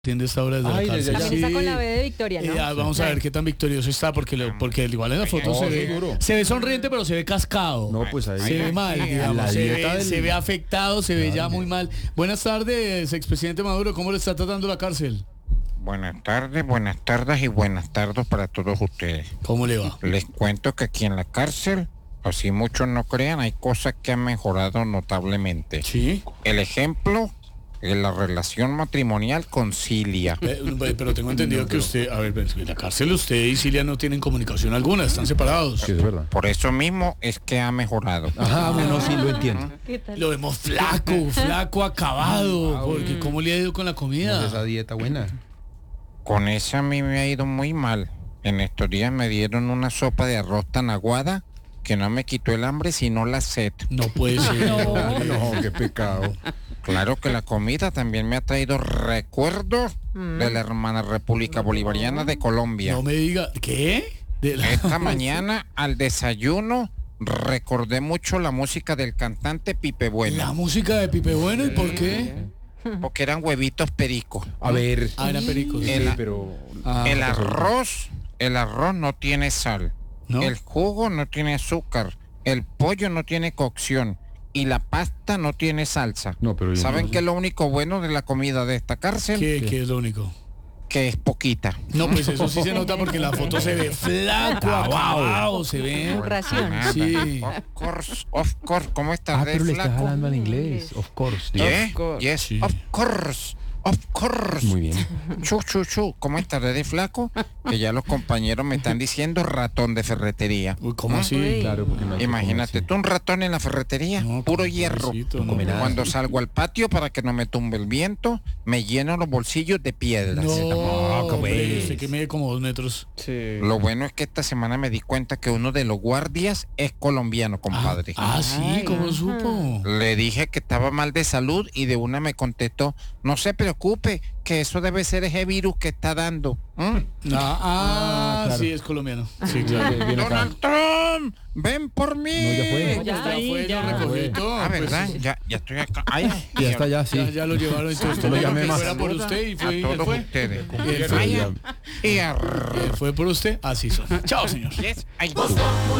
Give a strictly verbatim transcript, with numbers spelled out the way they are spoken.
Atiende esta hora desde Ay, la desde cárcel. allá. También está con la B de Victoria, ¿no? Eh, ah, vamos a ver qué tan victorioso está, porque, lo- porque igual en la foto No, se ve, seguro. se ve sonriente, pero se ve cascado. No, pues ahí. Se ve mal, digamos, la se dieta ve, del- se ve afectado, se ve ya Claro. muy mal. Buenas tardes, expresidente Maduro, ¿cómo le está tratando la cárcel? Buenas tardes, buenas tardes y buenas tardes para todos ustedes. ¿Cómo le va? Les cuento que aquí en la cárcel, así muchos no crean, hay cosas que han mejorado notablemente. Sí, El ejemplo, en la relación matrimonial con Cilia. eh, eh, pero tengo entendido que usted, a ver, en la cárcel usted y Cilia no tienen comunicación alguna, están separados. Sí, es verdad. Por eso mismo es que ha mejorado. Ajá, bueno, sí, lo entiendo. ¿Qué tal? Lo vemos flaco, flaco, acabado, porque ¿cómo le ha ido con la Esa comida? dieta buena. Con esa a mí me ha ido muy mal. En estos días me dieron una sopa de arroz tan aguada que no me quitó el hambre sino la sed. No puede ser. No, qué pecado. Claro que la comida también me ha traído recuerdos de la hermana República Bolivariana de Colombia. No me diga, ¿qué? De la- Esta mañana al desayuno recordé mucho la música del cantante Pipe La Bueno, música de Pipe Bueno, ¿y por qué? porque eran huevitos pericos. A ver. Ah, eran pericos. Sí, El- pero. Ah, El arroz, el arroz no tiene sal, ¿no? el jugo no tiene azúcar, el pollo no tiene cocción y la pasta no tiene salsa. No, pero yo ¿Saben no sé. qué es lo único bueno de la comida de esta cárcel? ¿Qué, qué es lo único? Que es poquita. No, pues eso sí se nota porque la foto se ve flaco, acabado, se ve. Ración. Nada. Sí. Of course, of course. ¿Cómo estás Ah, de pero le estás flaco? hablando en inglés. Of course. digo. Yeah, yes, Sí. of course, of course. Muy bien. Chu, chu, chu. ¿Cómo estás de flaco? Que ya los compañeros me están diciendo ratón de ferretería. Uy, ¿cómo así? Uy. Claro, porque no hay que Imagínate comer, tú un ratón en la ferretería, No, puro pues, hierro. pobrecito, no. come nada. Cuando salgo al patio para que no me tumbe el viento, me lleno los bolsillos de piedras. No, ¿cómo hombre, es? usted que mide como dos metros. Lo bueno es que esta semana me di cuenta que uno de los guardias es colombiano, compadre. Ah, sí, Ay, ¿cómo ajá. supo? Le dije que estaba mal de salud y de una me contestó, no se preocupe, que eso debe ser ese virus que está dando. ¿Mm? Ah, ah, Ah, claro. sí, es colombiano. Sí, claro. Viene acá. Donald Trump, ven por mí. No, ya fue. No, ya está ahí, fue, ya. lo recogió y todo, Ah, pues, ¿verdad? Ya, ya estoy acá. Ay, Ya está, ya, sí. Ya, ya lo llevaron, entonces usted Lo le dijo llamé que más. fuera por usted y a fue, y él todos fue. ustedes. Y él fue. Vaya, y arr- Y él fue por usted, así son. Chao, señor. Yes, ay.